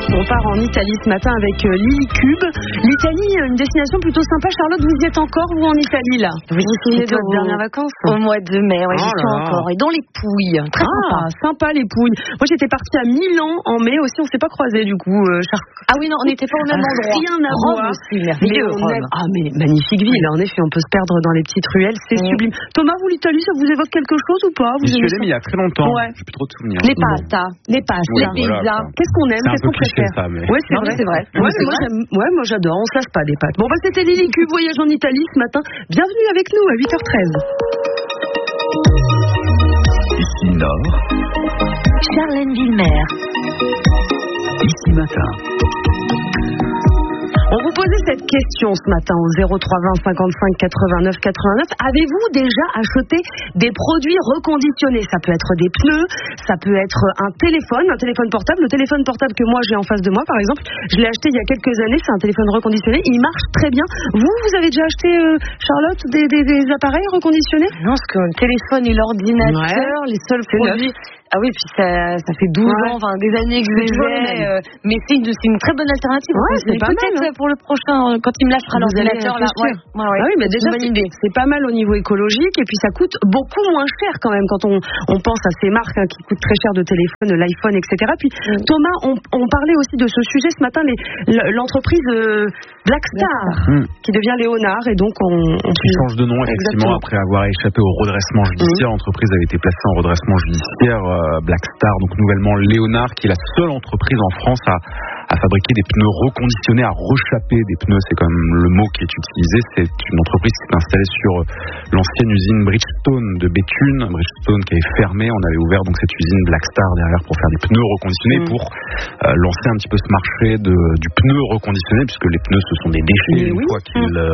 On part en Italie ce matin avec Lily Cube. L'Italie, une destination plutôt sympa. Charlotte, vous y êtes encore, vous, en Italie, là? Vous vous souvenez de vos dernières vacances? Au mois de mai, j'y suis encore. Et dans les Pouilles. Très sympa, les Pouilles. Moi, j'étais partie à Milan en mai aussi. On s'est pas croisés, du coup, Charlotte. Ah oui, non, on n'était pas au même endroit. Rien à voir. Aussi, merveilleux, Rome. Mais magnifique ville. En effet, on peut se perdre dans les petites ruelles. C'est sublime. Thomas, vous, l'Italie, ça vous évoque quelque chose ou pas? J'y suis allé, mais il y a très longtemps. J'ai plus trop de souvenirs. Les pastas, les pizzas. Qu'est-ce qu'on aime? Qu'est-ce qu'on préfère? Ouais, c'est vrai. Moi j'adore, on se lasse pas des pâtes. Bon, c'était Lily Cube, voyage en Italie ce matin. Bienvenue avec nous à 8h13. Ici Nord. Charlène Villemer. Ici Matin. On vous posait cette question ce matin au 03 20 55 89 89. Avez-vous déjà acheté des produits reconditionnés? Ça peut être des pneus, ça peut être un téléphone portable. Le téléphone portable que moi j'ai en face de moi, par exemple, je l'ai acheté il y a quelques années. C'est un téléphone reconditionné. Il marche très bien. Vous avez déjà acheté, Charlotte, des appareils reconditionnés? Non, parce que le téléphone et l'ordinateur, les seuls produits... Ah oui, puis ça fait 12 ans, des années que je les ai. Mais c'est une très bonne alternative. C'est pas peut-être mal, pour le prochain, quand il me lâchera l'ordinateur. Ah oui, mais déjà, c'est pas mal au niveau écologique. Et puis ça coûte beaucoup moins cher quand même quand on pense à ces marques qui coûtent très cher de téléphone, l'iPhone, etc. Puis Thomas, on parlait aussi de ce sujet ce matin, l'entreprise Blackstar qui devient Léonard. Et donc qui change de nom, effectivement, après avoir échappé au redressement judiciaire. L'entreprise avait été placée en redressement judiciaire. Blackstar, donc nouvellement Léonard, qui est la seule entreprise en France à fabriquer des pneus reconditionnés, à rechapper des pneus, c'est quand même le mot qui est utilisé. C'est une entreprise qui s'est installée sur l'ancienne usine Bridgestone de Béthune, Bridgestone qui avait fermé. On avait ouvert donc cette usine Blackstar derrière pour faire des pneus reconditionnés, pour lancer un petit peu ce marché du pneu reconditionné, puisque les pneus ce sont des déchets une fois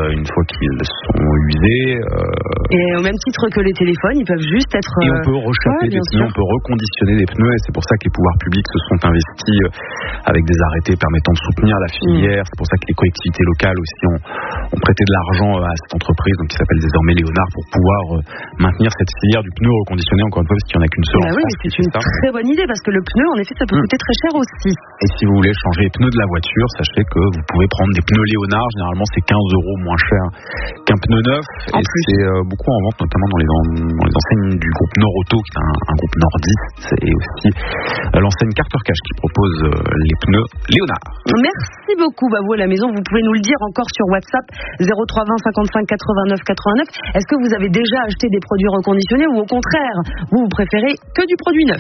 qu'ils sont usés. Et au même titre que les téléphones, ils peuvent juste être... Et on peut rechapper des pneus, on peut reconditionner des pneus, et c'est pour ça que les pouvoirs publics se sont investis avec des arrêtés permettant de soutenir la filière. C'est pour ça que les collectivités locales aussi ont prêté de l'argent à cette entreprise, donc qui s'appelle désormais Léonard, pour pouvoir maintenir cette filière du pneu reconditionné, encore une fois, parce qu'il n'y en a qu'une seule en France. C'est une très bonne idée, parce que le pneu, en effet, ça peut coûter très cher aussi. Et si vous voulez changer les pneus de la voiture, sachez que vous pouvez prendre des pneus Léonard. Généralement, c'est 15 € moins cher qu'un pneu neuf. Et c'est beaucoup en vente, notamment dans les enseignes du groupe Nord Auto, qui est un groupe nordiste, et aussi l'enseigne Carter Cash qui propose les pneus Léonard. Merci beaucoup. Vous à la maison, vous pouvez nous le dire encore sur WhatsApp 03 20 55 89 89. Est-ce que vous avez déjà acheté des produits reconditionnés ou au contraire, vous préférez que du produit neuf?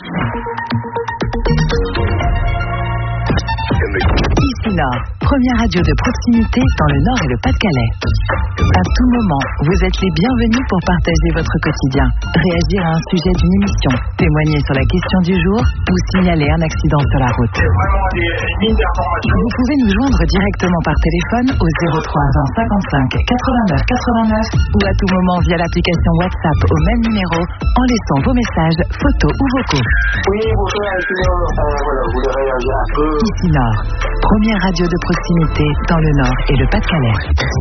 Ici Nord, première radio de proximité dans le Nord et le Pas-de-Calais. À tout moment, vous êtes les bienvenus pour partager votre quotidien, réagir à un sujet d'une émission, témoigner sur la question du jour ou signaler un accident sur la route. Vous pouvez nous joindre directement par téléphone au 03 20 55 89 89 ou à tout moment via l'application WhatsApp au même numéro en laissant vos messages, photos ou vocaux. Oui, bonjour, je voulais réagir un peu. Ici Nord, première radio de proximité dans le Nord et le Pas-de-Calais.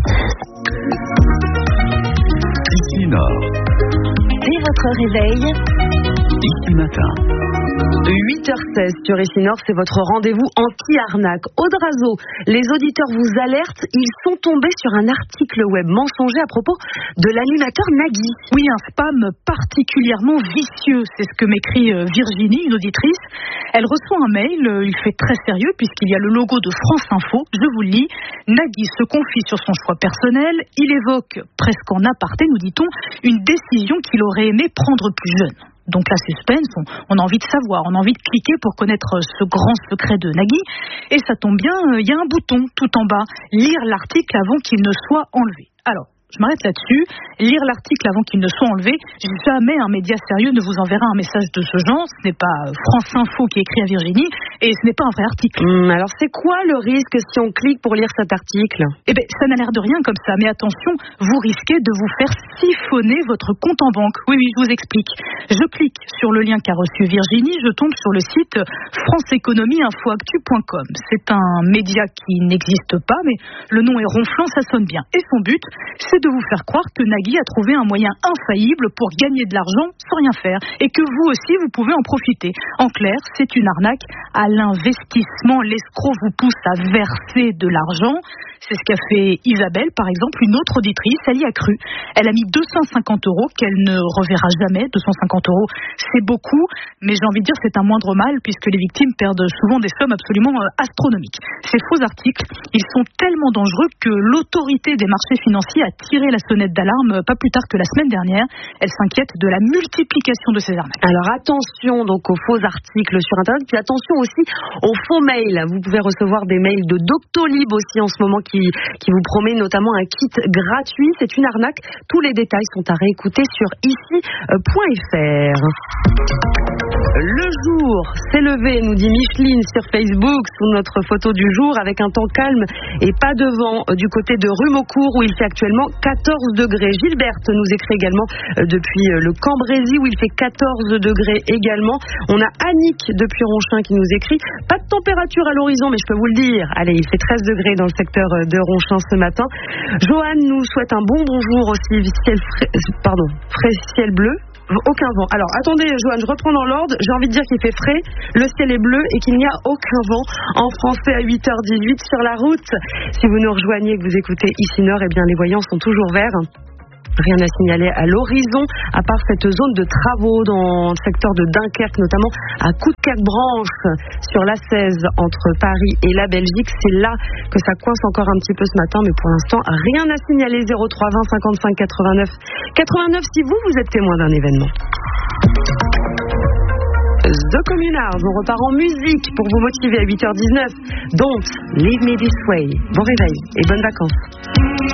Ici Nord. Dès votre réveil, Ici Matin. 8h16 sur Ici Nord, c'est votre rendez-vous anti-arnaque. Audrazo, les auditeurs vous alertent, ils sont tombés sur un article web mensonger à propos de l'animateur Nagui. Oui, un spam particulièrement vicieux, c'est ce que m'écrit Virginie, une auditrice. Elle reçoit un mail, il fait très sérieux puisqu'il y a le logo de France Info. Je vous le lis, Nagui se confie sur son choix personnel, il évoque presque en aparté, nous dit-on, une décision qu'il aurait aimé prendre plus jeune. Donc la suspense, on a envie de savoir, on a envie de cliquer pour connaître ce grand secret de Nagui. Et ça tombe bien, il y a un bouton tout en bas, lire l'article avant qu'il ne soit enlevé. Alors, je m'arrête là-dessus. Lire l'article avant qu'il ne soit enlevé. Jamais un média sérieux ne vous enverra un message de ce genre. Ce n'est pas France Info qui écrit à Virginie et ce n'est pas un vrai article. Alors c'est quoi le risque si on clique pour lire cet article? Eh bien, ça n'a l'air de rien comme ça. Mais attention, vous risquez de vous faire siphonner votre compte en banque. Oui, je vous explique. Je clique sur le lien qu'a reçu Virginie. Je tombe sur le site franceéconomieinfoactu.com. C'est un média qui n'existe pas, mais le nom est ronflant, ça sonne bien. Et son but, c'est de vous faire croire que Nagui a trouvé un moyen infaillible pour gagner de l'argent sans rien faire et que vous aussi vous pouvez en profiter. En clair, c'est une arnaque à l'investissement. L'escroc vous pousse à verser de l'argent. C'est ce qu'a fait Isabelle, par exemple, une autre auditrice. Elle y a cru. Elle a mis 250 € qu'elle ne reverra jamais. 250 €, c'est beaucoup, mais j'ai envie de dire c'est un moindre mal puisque les victimes perdent souvent des sommes absolument astronomiques. Ces faux articles, ils sont tellement dangereux que l'autorité des marchés financiers a tiré la sonnette d'alarme pas plus tard que la semaine dernière. Elle s'inquiète de la multiplication de ces arnaques. Alors attention donc aux faux articles sur Internet, puis attention aussi aux faux mails. Vous pouvez recevoir des mails de Doctolib aussi en ce moment qui vous promet notamment un kit gratuit. C'est une arnaque. Tous les détails sont à réécouter sur ici.fr. Le jour s'est levé, nous dit Micheline sur Facebook, sous notre photo du jour, avec un temps calme et pas de vent du côté de Rumocourt où il fait actuellement 14 degrés. Gilberte nous écrit également depuis le Cambrésis où il fait 14 degrés également. On a Annick depuis Ronchin qui nous écrit pas de température à l'horizon, mais je peux vous le dire. Allez, il fait 13 degrés dans le secteur de Ronchin ce matin. Joanne nous souhaite un bon bonjour aussi, frais ciel bleu. Aucun vent. Alors, attendez, Joanne, je reprends dans l'ordre. J'ai envie de dire qu'il fait frais, le ciel est bleu et qu'il n'y a aucun vent. En français, à 8h18 sur la route. Si vous nous rejoignez et que vous écoutez ici Nord, eh bien, les voyants sont toujours verts. Rien à signaler à l'horizon, à part cette zone de travaux dans le secteur de Dunkerque, notamment à Coudekerque-Branche, sur l'A16 entre Paris et la Belgique. C'est là que ça coince encore un petit peu ce matin, mais pour l'instant, rien à signaler. 03 20 55 89 89 si vous êtes témoin d'un événement. The Communards, on repart en musique pour vous motiver à 8h19. Don't leave me this way. Bon réveil et bonnes vacances.